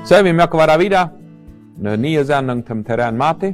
So, wir merken wieder eine neue Sendung zum Terrain Mate.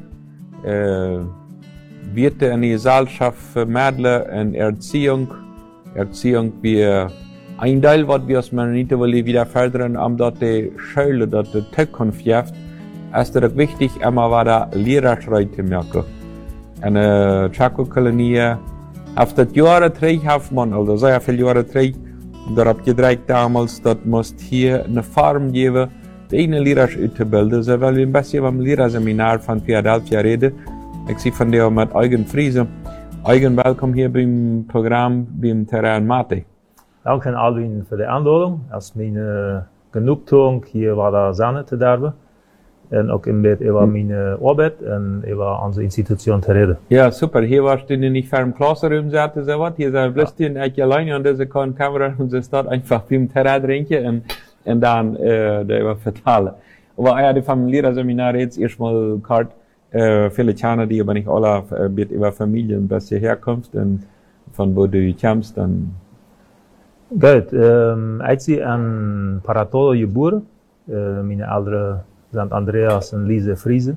Wird eine Gesellschaft für Mädchen in Erziehung wie ein Teil, was wir als Mennoniten wieder fördern, um dort die Schule, dort die Zukunft gibt, ist es wichtig, immer wieder Lehrerschrei zu merken. Eine Chaco-Kolonie, auf das Jahre 3 hat man, also sehr viele Jahre 3, darauf gedreht damals, dass muss hier eine Farm geben, die eine Lehrer auszubilden. So, weil wir ein bisschen beim Lehrerseminar von Philadelphia reden. Ich sehe von dir mit Eugen Friese. Eugen, willkommen hier beim Programm, beim Terrain Mate. Danke an Alwin für die Einladung. Als meine Genugtuung hier war da Sanne zu darben. En ook in bed über meine Arbeit und über unsere Institution zu reden. Ja, super. Hier warst du nicht für im Classroom, sagte so was. Hier sind bloß die alleine und diese Kamera und sie steht einfach beim Terrain trinken und dann darüber vertellen. Aber ja, die vom Lehrerseminar jetzt erstmal kalt. Viele Kinder, die aber nicht alle wird über Familien, was hier herkommst und von wo du kommst, dann. Gut, als ich an Paratolo geboren, meine Eltern sind Andreas und Lise Friese.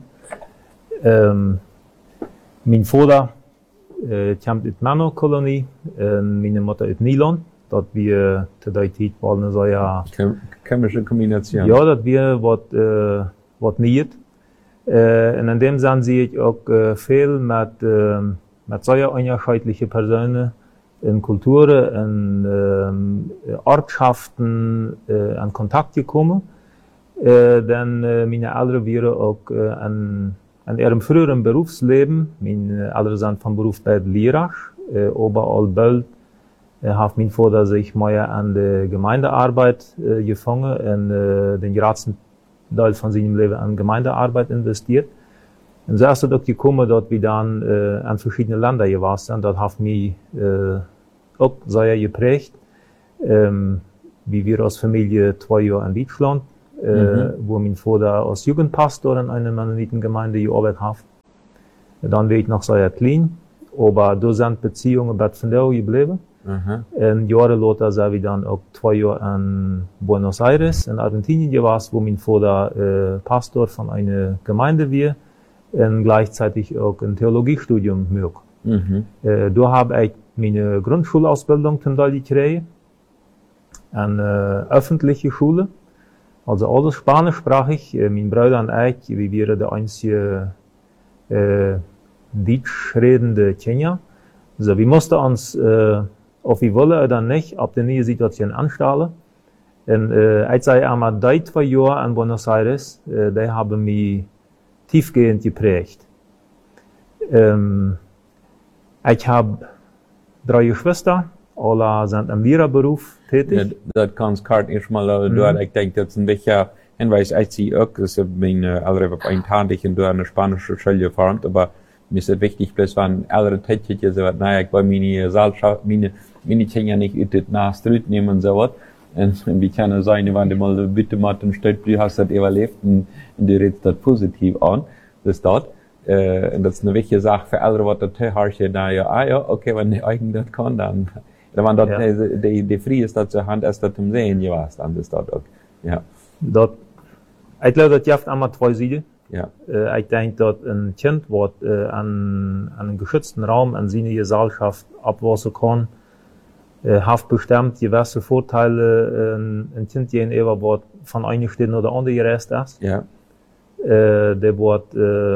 Mein Vater kommt aus Mano-Kolonie, meine Mutter aus Nylon. Dort wir zu der Zeit wollen so ja. Chemische Kombination. Ja, dort wir was nicht. Und in dem Sinne sehe ich auch viel mit sehr unterschiedlichen Personen in Kulturen, in Ortschaften, in Kontakt gekommen. Denn meine Eltern waren auch an ihrem früheren Berufsleben, meine Eltern sind vom Beruf Lehrer, überall bald hat mein Vater sich mehr an die Gemeindearbeit gefangen und den größten Teil von seinem Leben an Gemeindearbeit investiert. Und so ist es auch gekommen, dass wir dann an verschiedene Länder gewesen sind. Das hat mich auch sehr geprägt, wie wir als Familie 2 Jahre in Deutschland, wo mein Vater als Jugendpastor in einer Mennonitengemeinde gearbeitet hat. Dann war ich noch sehr klein, aber da sind Beziehungen bei von da geblieben. Und Jahre später sind wir dann auch 2 Jahre in Buenos Aires in Argentinien gewesen, wo mein Vater Pastor von einer Gemeinde war und gleichzeitig auch ein Theologiestudium gemacht. Da habe ich meine Grundschulausbildung zum Teil gekriegt, eine öffentliche Schule, also alles spanischsprachig. Mein Bruder und ich, wir waren der einzige deutsch redende Kenier. Also wir mussten uns ob wir wollen oder nicht, auf die neue Situation anstellen. Und als ich einmal 2 Jahre in Buenos Aires, die haben mich tiefgehend geprägt. Ich habe 3 Geschwister, alle sind im Lehrerberuf tätig. Ja, das kannst du erstmal, ich denke, das ist ein wichtiger Hinweis, als ich auch, das ist meine Eltern auf einen Tag, ich in eine spanische Schule gefahren, aber mir ist es wichtig, bloß wenn ältere Tätige so was, naja, ich will meine Gesellschaft, meine Kinder nicht in das Nachstrut nehmen und so was. Und wie kann es sein, wenn du mal bitte mal den Stadt, du hast das überlebt und du redest das positiv an, das dort. Und das ist eine wichtige Sache für alle, was das herrscht, naja, okay, wenn die eigen das kann, dann, wenn dort die Frie ist, das zur Hand ist, das zum Sehen, ja, was, dann ist das auch, ja. Dort, ich glaube, das gibt einmal 2 Seiten. Ja. Ich denke, dass ein Kind, was an einem geschützten Raum an seine Gesellschaft abwachsen kann, hat bestimmt gewisse Vorteile, ein Kind gegenüber, was von einer Stelle oder andere gereist ist. Ja. Der wird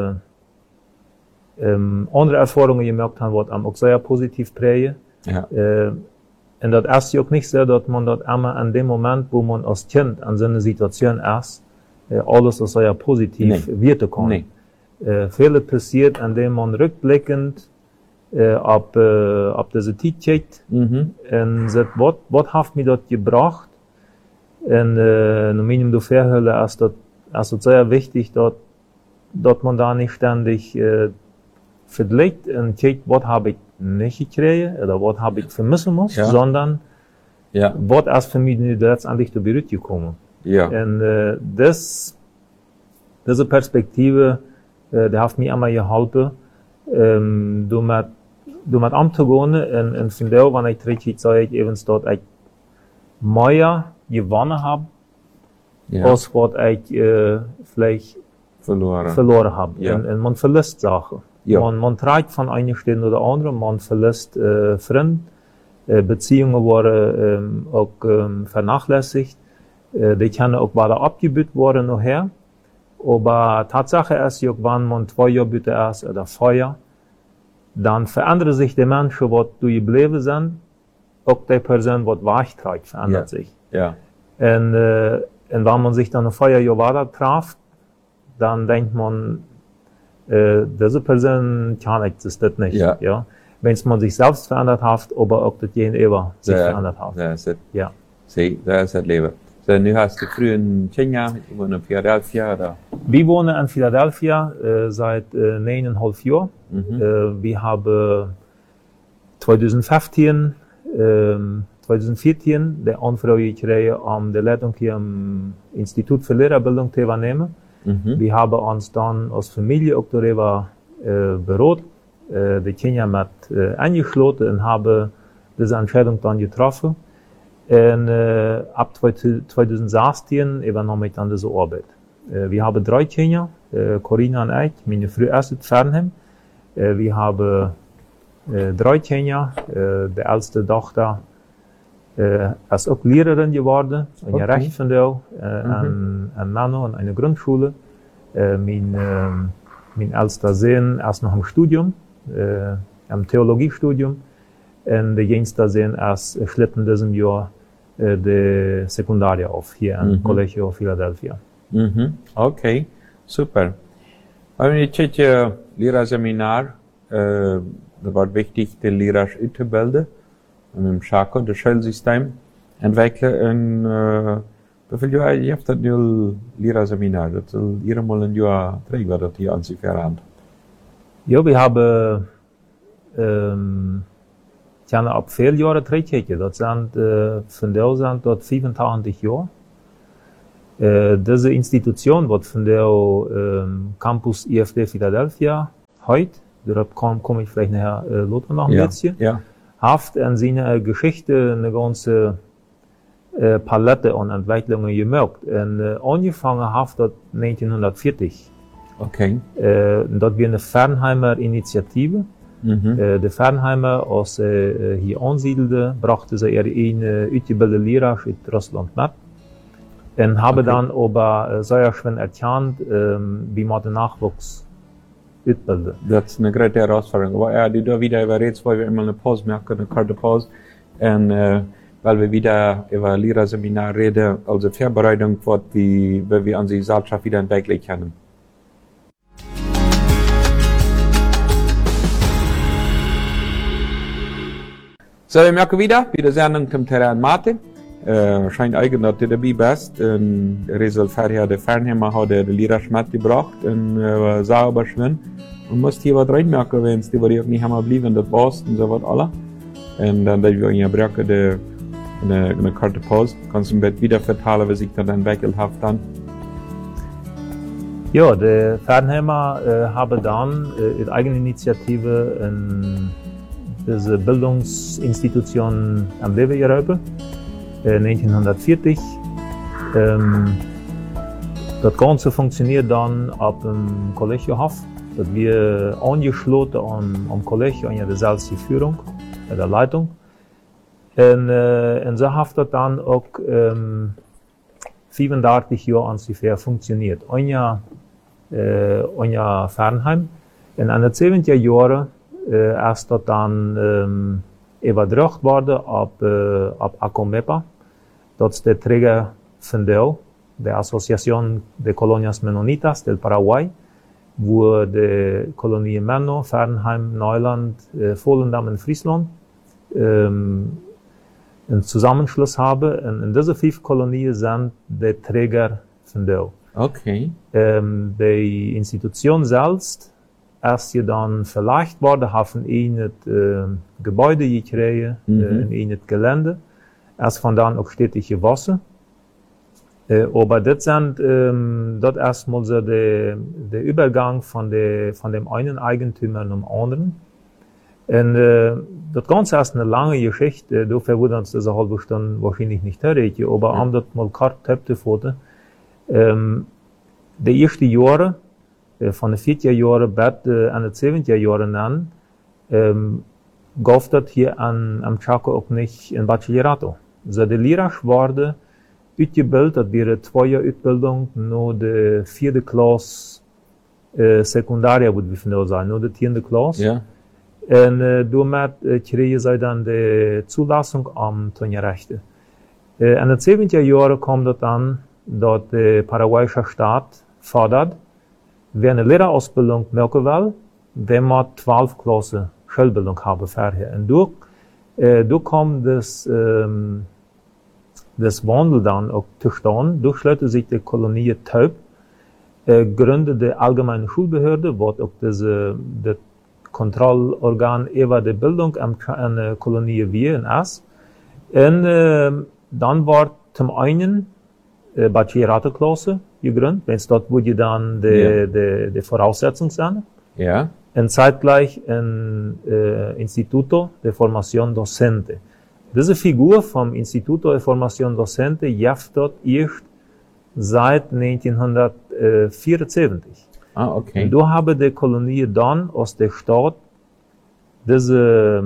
andere Erfahrungen gemerkt haben, was auch sehr positiv prägen. Ja. Und das ist ja auch nicht so, dass man dort einmal an dem Moment, wo man als Kind an so einer Situation ist, alles sehr positiv wirken kann. Nee. Vieles passiert, indem man rückblickend ab diese Zeit checkt und sagt, was hat mir das gebracht? Und um du verhüllen, ist das sehr wichtig, dass man da nicht ständig vergleicht und checkt, was habe ich nicht gekriegt oder was habe ich vermissen muss, sondern was ist für mich letztendlich zu Berührt gekommen. Ja. Und diese Perspektive, die hat mir immer geholfen, damit umzugehen. Und von da, wenn ich richtig sage, eben dort ich mehr gewonnen habe, als was ich vielleicht verloren habe. Ja. Und man verlässt Sachen. Ja. Man trägt von einer Stelle oder anderen, man verlässt Freunde, Beziehungen wurden auch vernachlässigt, die können auch weiter abgebüht worden nachher. Aber Tatsache ist, wenn man 2 Jahre bitte ist oder 4 Jahre, dann verändern sich die Menschen, die du geblieben sind, auch die Person, die wechträgt, verändert sich. Ja. Und wenn man sich dann 4 Jahre weiter trifft, dann denkt man, diese Person kann existiert nicht. Ja. Ja? Wenn man sich selbst verändert hat, aber auch das Gegenüber sich verändert hat. Das ist es. Ja. Sie, das ist das Leben. So, nu hast du früher in Kenia, ich wohne in Philadelphia, oder? Wir wohnen in Philadelphia seit 9,5 Jahren. Wir haben 2015, 2014 die Anfrage gekriegt, die Leitung hier am Institut für Lehrerbildung zu übernehmen. Wir haben uns dann als Familie auch darüber beraten, die Kinder mit eingeschlossen und haben diese Entscheidung dann getroffen. Und ab 2016 übernahm ich dann diese Arbeit. Wir haben 3 Kinder, Corinna und ich, meine Frau ist in Fernheim. Wir haben 3 Kinder, die älteste Tochter ist auch Lehrerin geworden, eine Recht von der, an Männer und eine Grundschule. Mein ältester Sohn ist noch im Studium, im Theologiestudium. Und der jüngste Sohn ist schlitten diesem Jahr die Sekundarie auf, hier am Collegio Philadelphia. Okay, super. Wenn ich jetzt Lehrerseminar, das war wichtig, die Lehrer auszubilden, mit dem Schako, das Schulsystem, entwickeln. Wie viele Jahre habt ihr das Lehrerseminar? Das soll mal ein Jahr trägt, das hier an sich verhandelt. Ja, wir haben ab 4 Jahren Trägkirche. Das sind, von der sind dort 85 Jahre. Diese Institution wird von der Campus IFD Philadelphia heute, darauf komme ich vielleicht nachher noch ein bisschen, hat in seiner Geschichte eine ganze Palette an Entwicklungen gemerkt. Und angefangen hat das 1940. Okay. Das war eine Fernheimer Initiative. Die Fernheimer, als hier ansiedelte, brachte sie ihre eigenen ausgebildeten Lehrer in Russland mit. Und haben dann aber sehr schön erkannt, wie man den Nachwuchs ausbildet. Das ist eine große Herausforderung. Aber du da wieder überredest, weil wir immer eine Pause machen, eine kurze Pause. Und weil wir wieder über Lehrerseminar reden, also Vorbereitung, wie wir an die Gesellschaft wieder entwickeln können. So, wir merken wieder der Sendung zum Terrain Martin. Scheint eigentlich, dass du dabei bist. Resultat der Fernheimer hat der Lehrer Schmidt gebracht und sauber schwimmen. Und musst hier was reinmerken, wenn es die auch nicht haben blieben, das war's und so was alle. Und dann, dass wir in der Brücke eine kurze Pause, kannst du im Bett wieder verteilen, was ich dann entwickelt habe dann. Ja, die Fernheimer haben dann ihre eigene Initiative in diese Bildungsinstitution am Leben gerufen, 1940. Das Ganze funktioniert dann ab dem Collegio Haff. Das wir angeschlossen am Collegio an der selbstliche Führung, der Leitung. Und so hat das dann auch 35 Jahre ungefähr funktioniert. Ein Jahr Fernheim. In den 70er Jahren ist das dann übertragen worden ab ACOMEPA. Das ist der Träger von der Asociación de Colonias Menonitas del Paraguay, wo die Kolonien Menno, Fernheim, Neuland, Volendam und Friesland einen Zusammenschluss haben. Und in diese 5 Kolonien sind die Träger von der. Okay. Die Institution selbst ist ja dann verlegt worden, haben ein Gebäude gekriegt, ein Gelände. Erst von dann auch städtische Wasser. Aber das sind, dort erstmal so der Übergang von dem einen Eigentümer zum anderen. Und das Ganze ist eine lange Geschichte, dafür würde uns diese halbe Stunde wahrscheinlich nicht reden, aber um das mal kurz zu De eerste jaren, van de 40 Jahre bis an die 70 Jahre an, gab das hier am Chaco auch nicht ein Bachillerato. So die Lehrer worden uitgebildet, das wäre 2 Jahre Ausbildung, nur die 4. Klasse Sekundaria, würde ich sagen, nur die 10. Klasse. Ja. Und damit kriegen sie dann die Zulassung am Tonrechte. In den 70er Jahren kommt das dann, dass der paraguayische Staat fordert, wer eine Lehrerausbildung machen will, der muss 12 Klassen Schulbildung haben vorher. Und durch kommt das Wandel dann auch zustande. Durch schlossen sich die Kolonie Taub, gründet die allgemeine Schulbehörde, wo auch das Kontrollorgan über die Bildung an der Kolonie wie in Ass. Und dann war zum einen Bachilleratenklasse gegründet, wenn es dort wurde dann die Voraussetzungen sind. Ja. Und zeitgleich ein Instituto de Formación Docente. Diese Figur vom Instituto de Formación Docente gibt dort erst seit 1974. Ah, okay. Und da haben die Kolonie dann aus der Stadt diese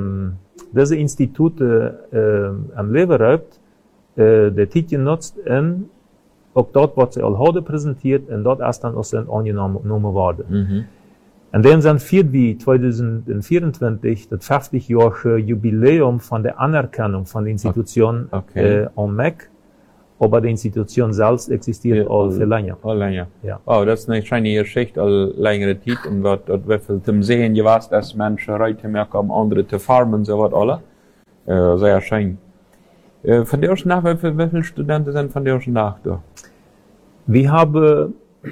Institute am Leben erlaubt, der Titel nutzt und auch dort wird sie all heute präsentiert und dort erst dann auch angenommen worden. Mhm. Und dann sind wie 2024 das 50-jährige Jubiläum von der Anerkennung von der Institution am MEC, aber die Institution selbst existiert all viel länger. All länger. Ja. Oh, das ist eine schöne Geschichte, all längere Zeit, und was viel zum Sehen gewesen, dass Menschen heute merken, um andere zu farmen, so was alle. Sehr schön. Von der ersten Nacht, wie viele Studenten sind von der ersten Nacht da? Wir haben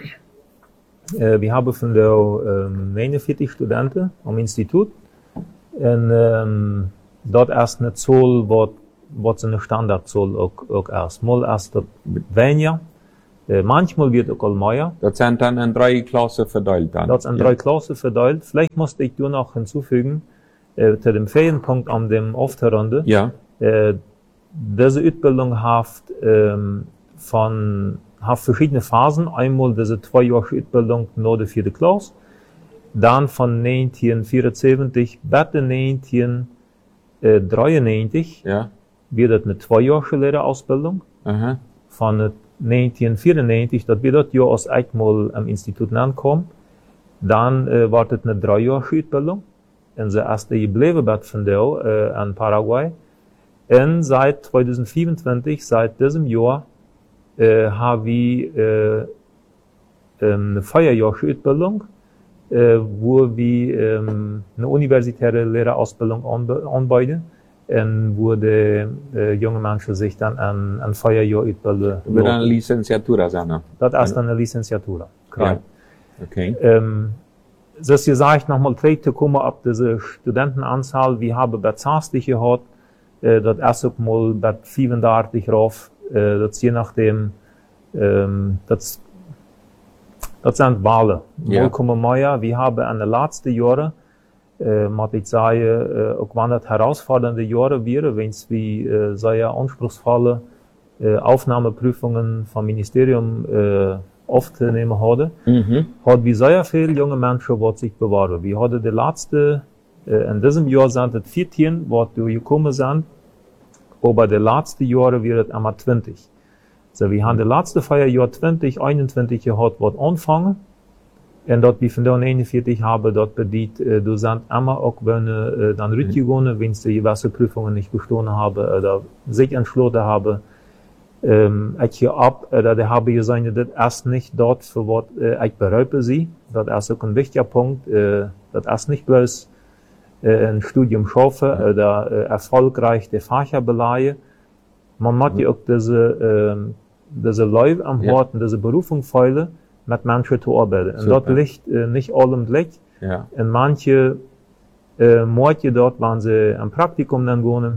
von der 49 Studenten am Institut und dort erst eine Zahl, was eine Standardzahl auch erst. Mal erst weniger, manchmal wird auch mehr. Das sind dann in 3 Klassen verteilt dann? Das sind 3 Klassen verteilt. Vielleicht musste ich nur noch hinzufügen, zu dem Ferienpunkt an dem Aufhörende. Ja. Diese Ausbildung hat verschiedene Phasen. Einmal diese 2-jährige Ausbildung nach der 4. Klasse. Dann von 1974 bis 1993 wird das eine 2-jährige Lehrerausbildung. Aha. Von 1994, das wird das Jahr aus einmal am Institut ankommen. Dann war das eine 3-jährige Ausbildung. Und sie erste geblieben von der an Paraguay. Und seit 2024, seit diesem Jahr, haben wir eine 4-jährige Ausbildung, wo wir eine universitäre Lehrerausbildung anbieten und wo die junge Menschen sich dann an 4 Jahren ausbilden. Mit einer Licenciatura sein? Das ist eine Licenciatura. Ja. Okay. Das ist gesagt, nochmal zurückzukommen auf diese Studentenanzahl. Wir haben bei 20 gehabt, das erste Mal bei 35 rauf, das je nachdem, das sind Wahlen. Ja. Wir haben in den letzten Jahren, muss ich sagen, auch wenn das herausfordernde Jahre wäre, wenn es wie sehr anspruchsvolle Aufnahmeprüfungen vom Ministerium aufzunehmen hatte, hat wir sehr viele junge Menschen, die sich bewerben. Wir hatten die letzte, in diesem Jahr sind es 14, die gekommen sind, aber die letzten Jahre wird es einmal 20. So, wir haben die letzte Jahr 2021 gehabt, was anfangen, und dort wir von der 41 haben, dort bedient, du sind immer auch, wenn dann rückgegangen, wenn sie gewisse Prüfungen nicht bestanden haben, oder sich entschlossen haben, ich hier ab, da habe ich gesagt, das ist nicht dort, für was ich bereue sie. Das ist auch ein wichtiger Punkt. Das ist nicht bloß ein Studium schaffen oder erfolgreich die Fächer beleihen. Man muss ja auch diese Leute am Hort und diese Berufung feilen, mit Menschen zu arbeiten. Und dort liegt nicht allem Blick. Ja. Und manche Morde dort, wenn sie am Praktikum dann gehen,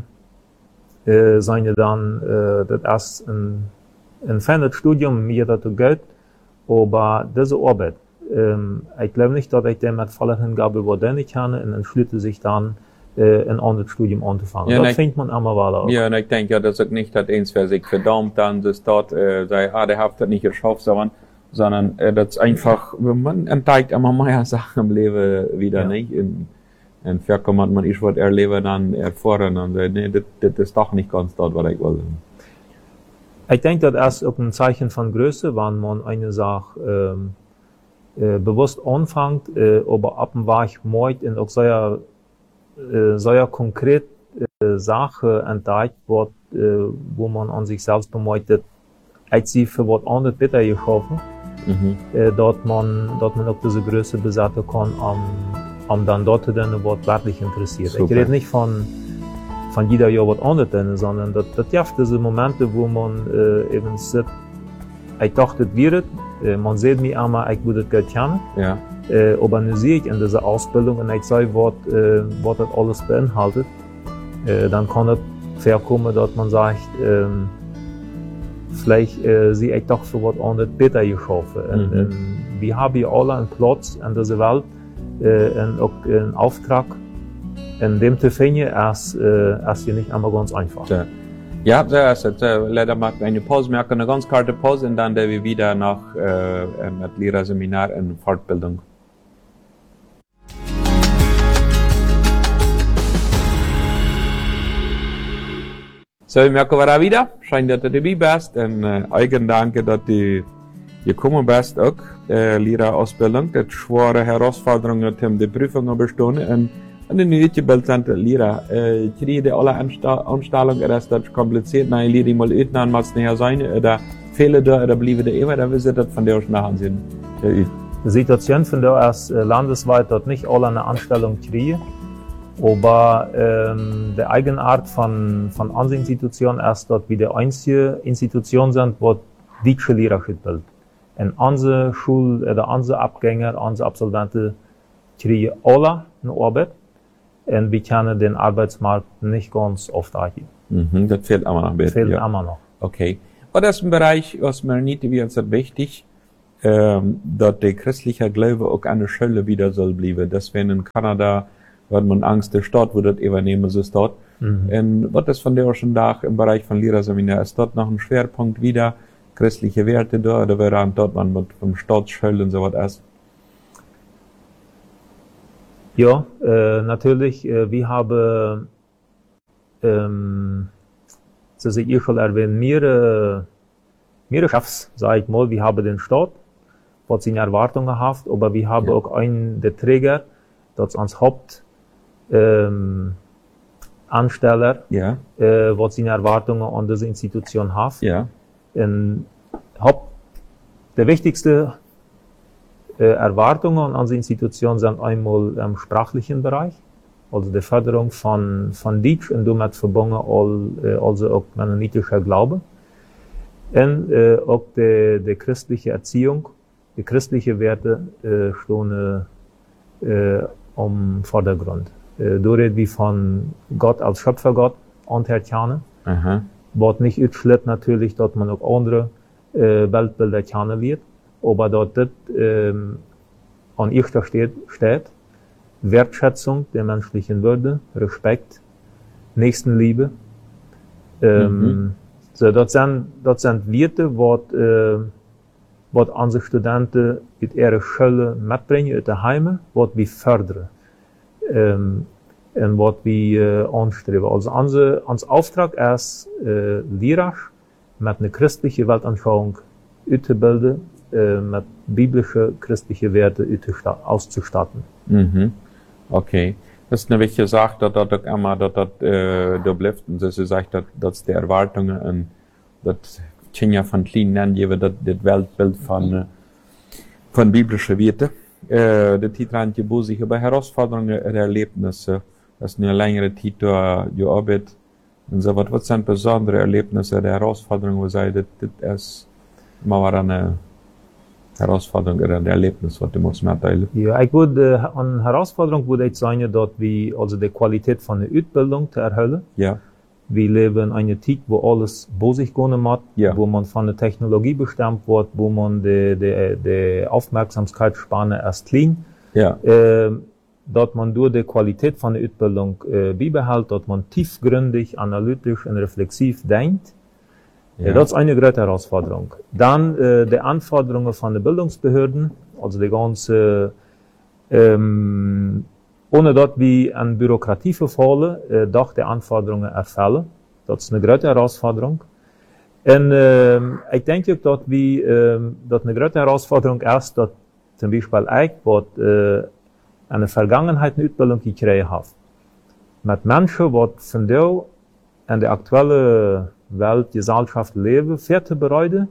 seien dann, das ist ein fernes Studium, mir dazu Geld, aber diese Arbeit, ich glaube nicht, dass ich dem mit voller Hingabe übernehmen kann, und entschließe sich dann, een ander Studium anzufangen. Ja, dat nee. vindt man allemaal wel ook. Ja, und ich denke ja, dass es nicht dat eens wer sich verdammt dann das dort sei, der hat das nicht geschafft, sondern das ist einfach, man entdeckt immer mehr Sachen im Leben wieder, Ja. nicht? Und vielleicht kann man ich was erleben, dann erfahren und nee, das ist doch nicht ganz dort, was ich will. Ik denk dat als ook een Zeichen van Größe, wanneer man eine Sache bewusst anfängt, aber ab dem Weg meint und auch sehr konkret Sache entdeckt wird, wo man an sich selbst bemeutet, als sie für was anderes besser geschaffen, dort man auch diese Größe besetzen kann, dann dort dann was wirklich interessiert. Super. Ich rede nicht von jeder Jahr was anderes, sondern das gibt diese Momente, wo man eben sagt, ich dachte, es wird, man sieht mich einmal, ich würde das Geld kennen, Ja. aber nu sehe ich in dieser Ausbildung und ich sehe, was das alles beinhaltet, dann kann es vorkommen, dass man sagt, vielleicht sehe ich doch für was anderes besser geschaffen. Und wir haben hier alle einen Platz in dieser Welt und auch einen Auftrag. En dem te vinden is je niet allemaal ganz einfach. Ja, so ist es. Leider machen wir eine Pause, wir machen eine ganz kurze Pause und dann wir wieder nach mit Lehrerseminar in Fortbildung. So, wir merken wir wieder. Scheint, dass du dabei bist. Und eigen danke, dass du gekommen bist auch. Lehrerausbildung. Das schwere Herausforderungen, die Prüfungen bestehen. Und in die Bild sind Lehrer, kriegen alle Anstellungen, das ist kompliziert, nein, Lehrer mal üben, mal näher sein, oder fehlen da, oder bleiben da immer, dann wissen das von der auch nachher sind. Die Situation von der ist landesweit dort nicht alle eine Anstellung kriegen, aber die Eigenart von anderen Institutionen ist dort wie die einzige Institution sind, wo deutsche Lehrer bildet. Und unsere Schule, oder unsere Abgänger, unsere Absolventen kriegen alle eine Arbeit. Und wir können den Arbeitsmarkt nicht ganz oft angeben. Das fehlt immer noch ein bisschen. Fehlt immer noch. Okay. Und das ist ein Bereich, was mir nicht wie uns wichtig, dass der christliche Glaube auch eine Schule wieder soll bleiben. Deswegen in Kanada, wenn man Angst der Stadt, wo das übernehmen soll, dort. Und was ist von der auch schon da im Bereich von Lehrerseminar? Ist dort noch ein Schwerpunkt wieder, christliche Werte da, oder wäre dort man mit vom Staatsschulen und so was ist? Ja, natürlich, wir haben, das ich schon erwähnt, mehrere Chefs, sag ich mal, wir haben den Staat, was seine Erwartungen hat, aber wir haben auch einen der Träger, das ans Haupt, Ansteller, was seine Erwartungen an diese Institution hat. Ja. Und der wichtigste Erwartungen an die Institution sind einmal im sprachlichen Bereich, also die Förderung von Deutsch und damit verbunden also auch mennonitischer Glaube. Und auch die christliche Erziehung, die christliche Werte stehen im Vordergrund. Da reden wir von Gott als Schöpfergott und Herrn, was nicht utschlägt natürlich, dass man auch andere Weltbilder kennen wird. Aber dort an erster steht Wertschätzung der menschlichen Würde, Respekt, Nächstenliebe. So, das sind Werte, was unsere Studenten in ihre Schule mitbringen, in die Heime, was wir fördern. Und was wir anstreben. Also unser Auftrag ist, Lehrer mit einer christlichen Weltanschauung auszubilden, mit biblischen christlichen Werten auszustatten. Okay. Das ist eine wichtige Sache, dass das immer, da bleibt, und das ist echt, dass die Erwartungen, und das Kinder von klein nennen, das Weltbild von biblischen Werten. Der Titel hat sich über Herausforderungen und Erlebnisse, das ist eine längere Titel, gearbeitet. Und so, was sind besondere Erlebnisse, die Herausforderungen, wo sei, das ist immer eine Herausforderung oder ein Erlebnis, was du musst mitteilen? Ja, ich würde, eine Herausforderung würde ich sagen, dass wir, also die Qualität von der Ausbildung zu erhöhen. Ja. Wir leben in einer Zeit, wo alles bosig gehen hat, wo man von der Technologie bestimmt wird, wo man die Aufmerksamkeitsspanne erst klein. Ja. dass man durch die Qualität von der Ausbildung beibehält, dass man tiefgründig, analytisch und reflexiv denkt. Ja. Das ist eine große Herausforderung. Dann die Anforderungen von den Bildungsbehörden, also die ganze, ohne dort wie an Bürokratie verfallen, doch die Anforderungen erfüllen. Das ist eine große Herausforderung. Und ich denke auch, dass eine große Herausforderung ist, dass zum Beispiel ich, was in der Vergangenheit eine Ausbildung gekriegt habe, mit Menschen, die von der in der aktuellen Welt, Gesellschaft leben, vorzubereiten,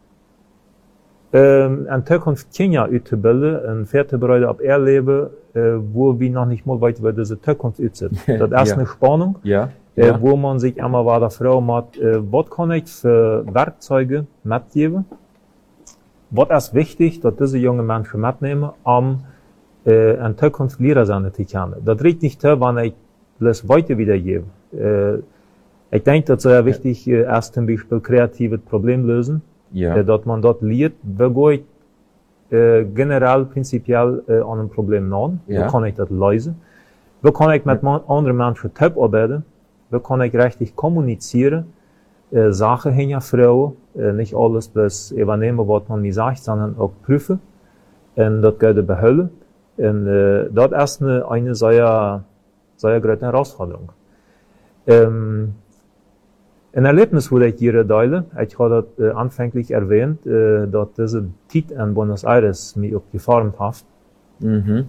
in Zukunft Kinder auszubilden, und vorzubereiten auf ihr Leben, wo wir noch nicht mal weit über diese Zukunft aussehen. Das ist eine Spannung, wo man sich immer weiter fragt, was kann ich für Werkzeuge mitgeben? Was ist wichtig, dass diese jungen Menschen mitnehmen, um in Zukunft Lehrer sein zu können? Das reicht nicht, wenn ich das weiter wiedergebe. Ich denke, das ist sehr wichtig, erst zum Beispiel kreative Probleme lösen, dass man dort lernt, wo gehe ich generell, prinzipiell an einem Problem nach, wo kann ich das lösen, wo kann ich mit anderen Menschen top arbeiten, wo kann ich richtig kommunizieren, Sachen hinterfragen, nicht alles bloß übernehmen, was man mir sagt, sondern auch prüfen, und das geht behalten. Und das ist eine sehr, sehr große Herausforderung. Ein Erlebnis, wo ich hier teile, ich habe das anfänglich erwähnt, dass diese Zeit in Buenos Aires mich auch geformt hat. Und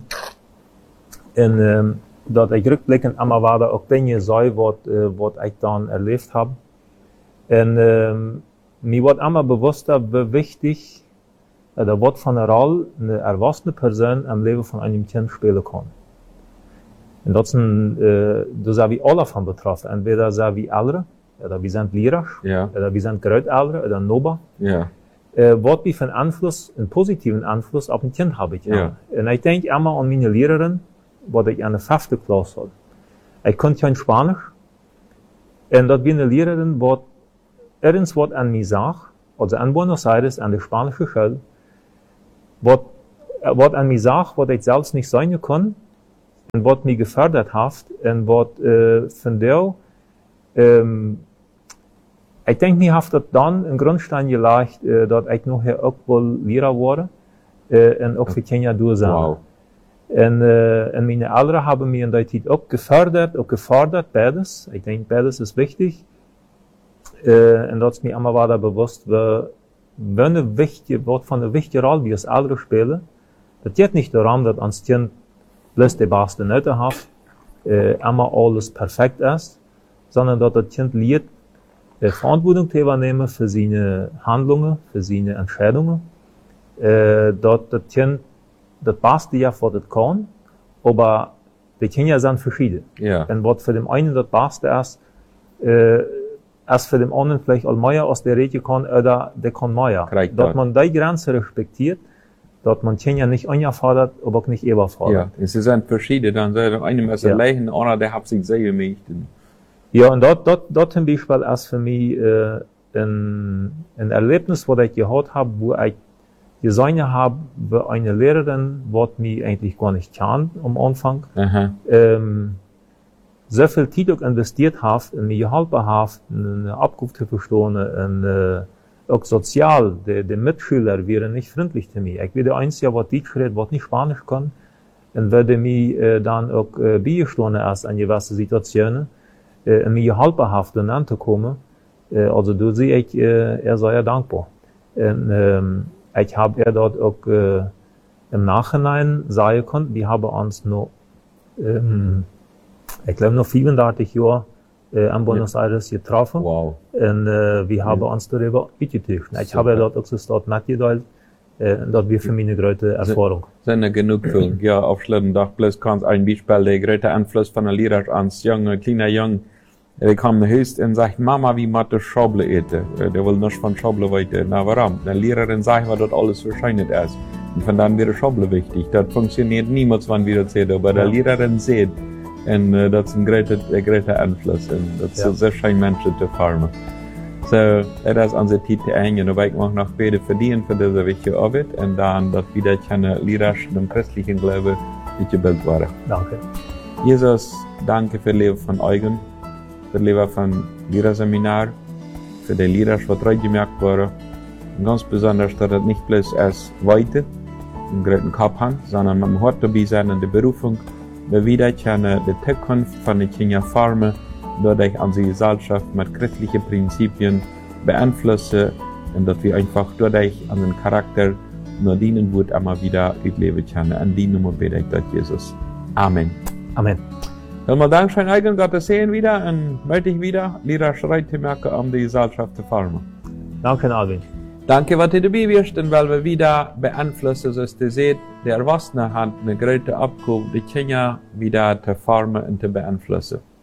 dass ich rückblickend immer wieder auch Dinge sah, was ich dann erlebt habe. Und mir wird immer bewusster, wie wichtig oder was von einer Rolle eine erwachsene Person im Leben von einem Kind spielen kann. Und das sind wir alle von betroffen. Entweder sind wir Ältere, oder wir sind Lehrer, oder wir sind Großeltern, oder Nober. Was wir für einen Einfluss, einen positiven Einfluss auf ein Kind habe ich. Und ich denke immer an meine Lehrerin, was ich in der 5. Klasse hatte. Ich konnte kein Spanisch. Und das war eine Lehrerin, was irgendwas an mir sagt, also in Buenos Aires, an der spanischen Schule, was an mir sagt, was ich selbst nicht sein kann, und was mich gefördert hat, und was von der, ich denke, mir hat das dann einen Grundstein gelegt, dass ich nachher auch wohl Lehrer wurde, und auch für Kinder durchsehen. Wow. Und meine Eltern haben mir in der Zeit auch gefördert, auch gefordert, beides. Ich denke, beides ist wichtig. Und das ist mir immer weiter bewusst, was von einer wichtigen Rolle wir als Eltern spielen. Das geht nicht darum, dass uns Kind bloß die beste Note hat, immer alles perfekt ist, sondern dass das Kind lernt, Verantwortung zu übernehmen für seine Handlungen, für seine Entscheidungen, dass das Kind das Beste ja, was es kann, aber die Kinder sind verschieden. Und was für den einen das Beste ist, als für den anderen vielleicht auch mehr aus der Regel kann, oder der kann mehr. Dass man die Grenze respektiert, dass man Kinder nicht anfordert, aber auch nicht überfordert. Ja, sie sind verschieden, dann sei doch einem ist allein, einer, der hat sich sehr gemächt. Ja, und dort zum Beispiel ist für mich ein Erlebnis, was ich gehabt habe, wo ich gesehen habe, wie eine Lehrerin, was mich eigentlich gar nicht kann am Anfang, so viel Zeit investiert hat, und mir geholfen hat, eine Abkunft zu verstehen, und auch sozial, die Mitschüler wären nicht freundlich zu mir. Ich bin der Einzige, was Deutsch redet, was nicht Spanisch kann, und würde mir dann auch beistehen erst in gewissen Situationen, und mir geholfen hat, dann anzukommen. Also da sehe ich, er sei ja dankbar. Und ich habe er dort auch im Nachhinein sagen können, wir haben uns noch, ich glaube noch 34 Jahre in Buenos Aires getroffen. Wow. Und wir haben uns darüber ausgetauscht. Ich habe dort auch so mitgeteilt, das wäre für mich eine große Erfahrung. Sind Genugtuung, ja, auf schlimmen Tag, bloß kannst ein Beispiel, der große Einfluss von der Lehrer ans kleiner Jung, der kam höchst und sagt, Mama, wie macht das Schable ete? Der will nicht von Schable weiter. Na, warum? Der Lehrerin sagt, was das alles wahrscheinlich ist. Und von dann wäre Schable wichtig. Das funktioniert niemals, wenn wir das sehen. Aber der Lehrerin sieht, und das ist ein großer Einfluss. Und das ist sehr schön, Menschen zu formen. So, das ist unsere Titel eng. Und ich möchte noch beide verdienen für diese wichtige Arbeit. Und dann, dass wieder keine Lehrer im christlichen Glauben uitgebeeld worden. Danke. Jesus, danke für das Leben von Eugen, für das Leben von Lehrerseminar, für die Lehrer, was heute gemerkt wurde. Und ganz besonders, dass es nicht bloß als Weite im großen Kopf hat, sondern man hat dabei sein in der Berufung, wir wieder können die Zukunft von den Kindern formen, dadurch unsere Gesellschaft mit christlichen Prinzipien beeinflussen und dass wir einfach dadurch unseren Charakter nur dienen wird, immer wieder leben können. An die Nummer bete ich, Jesus. Amen. Amen. Wenn wir Dankeschön eigen, Gottes sehen wieder und melde ich wieder, Lehrer schreit die Merke, um die Gesellschaft zu formen. Danke, Alvin. Danke, was ihr dabei wirst, und weil wir wieder beeinflussen, so dass ihr seht, der Erwachsene hat eine große Abgabe, die Kinder wieder zu formen und zu beeinflussen.